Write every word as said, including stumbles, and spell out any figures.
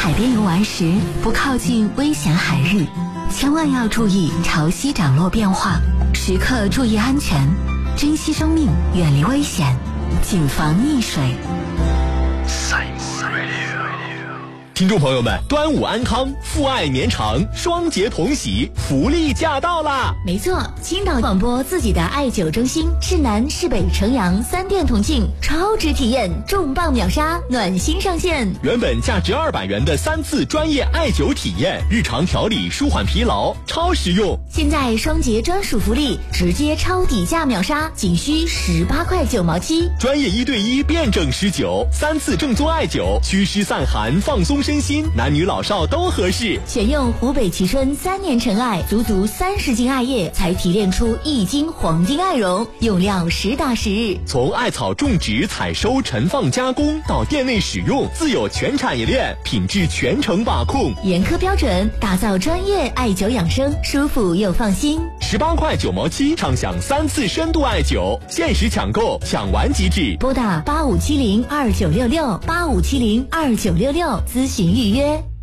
海边游玩时不靠近危险海域，千万要注意潮汐涨落变化，时刻注意安全，珍惜生命，远离危险，谨防溺水。 听众朋友们，端午安康，父爱绵长，双节同喜，福利驾到啦！ 没错，青岛广播自己的艾灸中心，市南、市北、城阳三店同庆，超值体验，重磅秒杀，暖心上线。 原本价值二百元的三次专业艾灸体验，日常调理舒缓疲劳，超实用。 现在双节专属福利，直接超底价秒杀，仅需十八块九毛七。 专业一对一辩证施灸，三次正宗艾灸，祛湿散寒，放松身心，男女老少都合适。 选用湖北蕲春三年陈艾，足足三十斤艾叶才提炼出一斤黄金艾绒，用料实打实。 从艾草种植、采收、陈放、加工到店内使用，自有全产业链，品质全程把控， 严苛标准，打造专业艾灸养生，舒服又放心。 十八块九毛七，畅享三次深度艾灸，限时抢购，抢完即止。 拨打八五七零二九六六八五七零二九六六咨询预约。